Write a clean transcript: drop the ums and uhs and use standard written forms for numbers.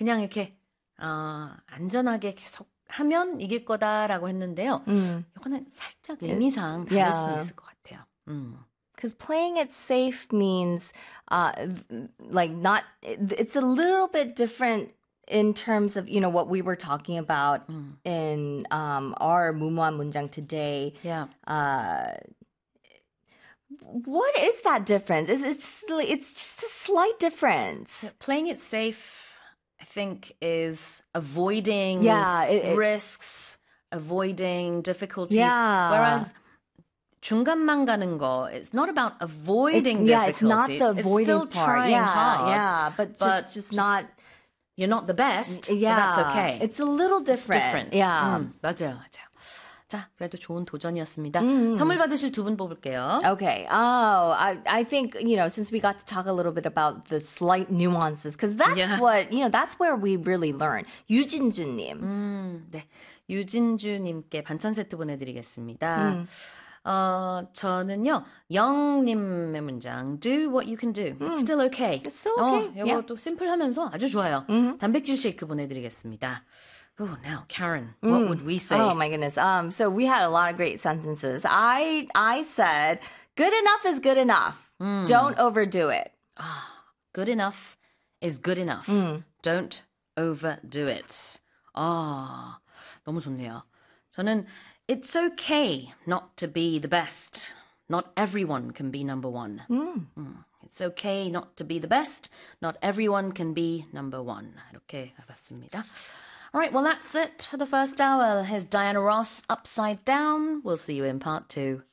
그냥 이렇게 안전하게 계속 하면 이길 거다라고 했는데요. 이거는 살짝 의미상 다를 수 있을 것 같아요. Because playing it safe means like not, it's a little bit different in terms of, what we were talking about in our 무모한 문장 today. Yeah. What is that difference? It's just a slight difference. Playing it safe, I think, is avoiding risks, avoiding difficulties. Yeah. Whereas 중간만 가는 거, it's not about avoiding difficulties. It's not the avoiding it's still part. trying hard. Yeah, but just not... You're not the best, but that's okay. It's a little different. It's different. Yeah. 맞아요. 자, 그래도 좋은 도전이었습니다. 선물 받으실 두 분 뽑을게요. Okay. I think, since we got to talk a little bit about the slight nuances, because that's what, that's where we really learn. 유진주님. 네. 유진주님께 반찬 세트 보내드리겠습니다. 저는요, 영님의 문장, do what you can do. It's still okay. It's still okay. 이것도 심플하면서 아주 좋아요. 단백질 쉐이크 보내드리겠습니다. Oh, now, Karen, what would we say? Oh my goodness. So we had a lot of great sentences. I said, good enough is good enough. Don't overdo it. Good enough is good enough. Don't overdo it. 너무 좋네요. 저는 it's okay not to be the best. Not everyone can be number one. It's okay not to be the best. Not everyone can be number one. 이렇게 해봤습니다. All right, well, that's it for the first hour. Here's Diana Ross, Upside Down. We'll see you in part 2.